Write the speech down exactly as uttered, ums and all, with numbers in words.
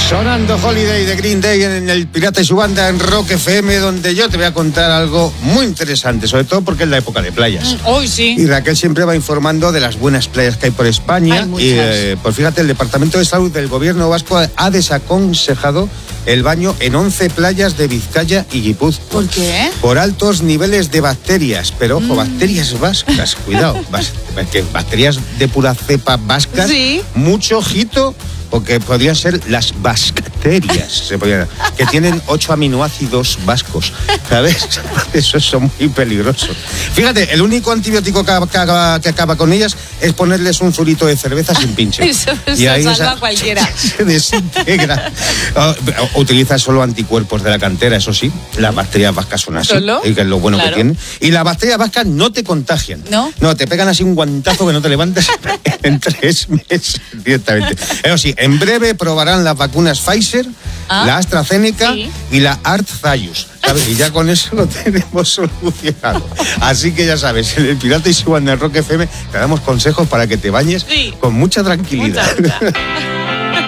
Sonando Holiday de Green Day en el Pirata y su banda en Rock F M, donde yo te voy a contar algo muy interesante, sobre todo porque es la época de playas. Hoy sí. Y Raquel siempre va informando de las buenas playas que hay por España. Hay y eh, pues fíjate, el Departamento de Salud del Gobierno Vasco ha desaconsejado el baño en once playas de Vizcaya y Guipúzcoa. ¿Por qué? Por altos niveles de bacterias, pero ojo, mm. bacterias vascas, cuidado, bas- que bacterias de pura cepa vascas, sí. Mucho ojito, porque podrían ser las bascterias, se podrían, que tienen ocho aminoácidos vascos, ¿sabes? Eso son muy peligrosos. Fíjate, el único antibiótico que acaba, que acaba con ellas es ponerles un zurito de cerveza sin pinche. Eso, y eso ahí salva esa, a cualquiera. Se desintegra. Utiliza solo anticuerpos de la cantera, eso sí. Las bacterias vascas son así, ¿Solo? y que es lo bueno Claro. que tienen. Y las bacterias vascas no te contagian. ¿No? No, te pegan así un guantazo que no te levantas en tres meses directamente. Eso sí, en breve probarán las vacunas Pfizer, ¿Ah? la AstraZeneca sí. y la ArtZayus, ¿sabes? Y ya con eso lo tenemos solucionado. Así que ya sabes, en el Pirata y su banda en Rock F M te damos consejos para que te bañes sí. con mucha tranquilidad. Mucha, mucha.